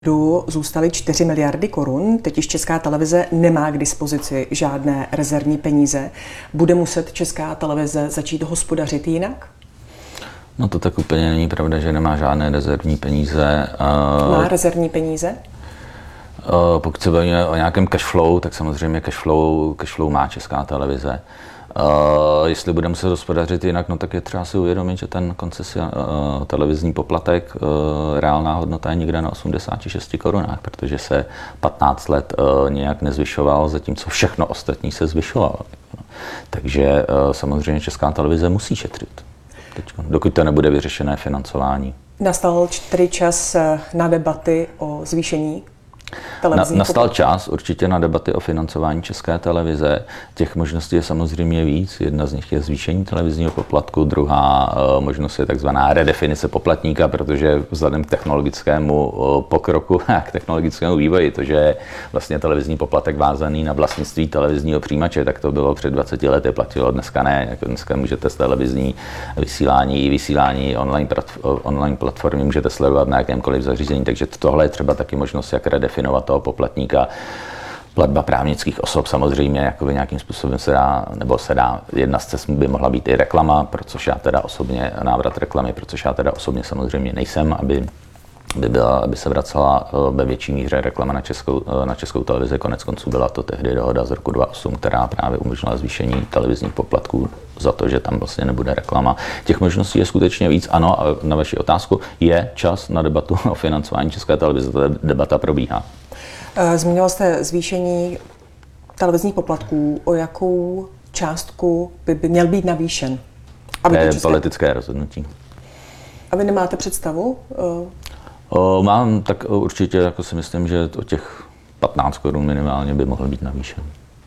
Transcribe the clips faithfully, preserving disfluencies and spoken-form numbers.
Zůstaly čtyři miliardy korun, teď již Česká televize nemá k dispozici žádné rezervní peníze. Bude muset Česká televize začít hospodařit jinak? No to tak úplně není pravda, že nemá žádné rezervní peníze. Má rezervní peníze? Pokud se bavíme o nějakém cashflow, tak samozřejmě cashflow, cashflow má Česká televize. Uh, jestli budeme se hospodařit jinak, no tak je třeba si uvědomit, že ten koncesi, uh, televizní poplatek, uh, reálná hodnota je někde na osmdesáti šesti korunách, protože se patnáct let uh, nějak nezvyšoval, zatímco všechno ostatní se zvyšovalo. Takže uh, samozřejmě Česká televize musí šetřit, teďko, dokud to nebude vyřešené financování. Nastal tedy čas na debaty o zvýšení? Na, nastal čas určitě na debaty o financování České televize. Těch možností je samozřejmě víc. Jedna z nich je zvýšení televizního poplatku, druhá uh, možnost je takzvaná redefinice poplatníka, protože vzhledem k technologickému uh, pokroku a k technologickému vývoji, to, že je vlastně televizní poplatek vázaný na vlastnictví televizního přijímače, tak to bylo před dvaceti lety, platilo, dneska ne. Jako dneska můžete z televizní vysílání, vysílání online, online platformy můžete sledovat na jakémkoliv zařízení, takže tohle je třeba taky možnost, jak redefinovat toho poplatníka. Platba právnických osob samozřejmě jakoby nějakým způsobem se dá, nebo se dá, jedna z cest by mohla být i reklama, protože já teda osobně, návrat reklamy, protože já teda osobně samozřejmě nejsem, aby, by byla, aby se vracela ve větší míře reklama na českou, na českou televizi. Konec konců byla to tehdy dohoda z roku dva tisíce osm, která právě umožnila zvýšení televizních poplatků za to, že tam vlastně nebude reklama. Těch možností je skutečně víc. Ano, a na vaši otázku, je čas na debatu o financování České televize. Ta debata probíhá. Zmínil jste zvýšení televizních poplatků. O jakou částku by, by měl být navýšen? Aby to je české... politické rozhodnutí. A vy nemáte představu? O, mám, tak určitě jako si myslím, že o těch patnáct korun minimálně by mohl být navýšen.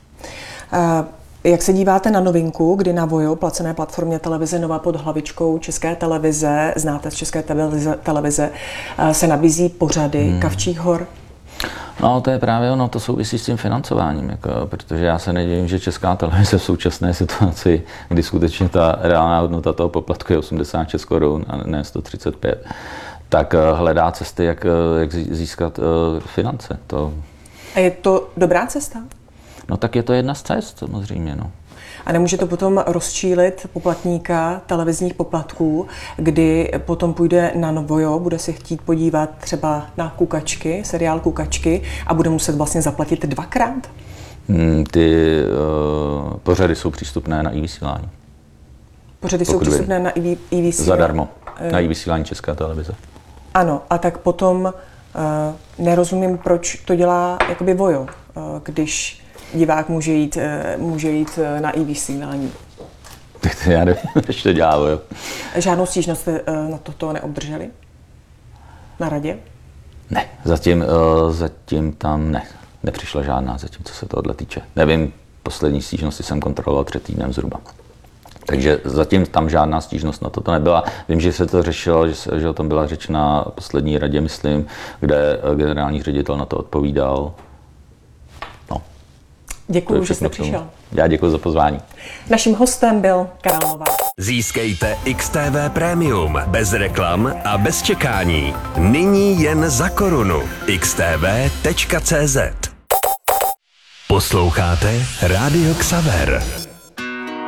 A jak se díváte na novinku, kdy na Vojo, placené platformě televize Nova pod hlavičkou České televize, znáte z České televize, televize se nabízí pořady hmm. Kavčích hor? No, to je právě ono, to souvisí s tím financováním, jako, protože já se nedivím, že Česká televize v současné situaci, kdy skutečně ta reálná hodnota toho poplatku je osmdesát šest korun a ne sto třicet pět, tak hledá cesty, jak, jak získat uh, finance. To... A je to dobrá cesta? No tak je to jedna z cest, samozřejmě, no. A nemůže to potom rozčílit poplatníka televizních poplatků, kdy potom půjde na Novojo, bude si chtít podívat třeba na Kukačky, seriál Kukačky a bude muset vlastně zaplatit dvakrát? Hmm, ty uh, pořady jsou přístupné na i-vysílání. Pořady Pokud jsou přístupné na i-vysílání? Zadarmo, na i-vysílání České televize. Ano, a tak potom uh, nerozumím, proč to dělá jakoby Vojo, uh, když divák může jít, může jít na i-vysílání. Tak já nevím, proč to dělá Vojo. Žádnou stížnost jste na toto neobdrželi? Na radě? Ne, zatím, zatím tam ne. Nepřišla žádná, zatím, co se tohle týče. Nevím, poslední stížnosti jsem kontroloval před týdnem zhruba. Takže zatím tam žádná stížnost na toto nebyla. Vím, že se to řešilo, že, se, že o tom byla řeč na poslední radě, myslím, kde generální ředitel na to odpovídal. Děkuji, že jste přišel. Já děkuji za pozvání. Naším hostem byl Karel Novák. Získejte X T V Premium bez reklam a bez čekání. Nyní jen za korunu. x t v tečka c z. Posloucháte Rádio Xaver.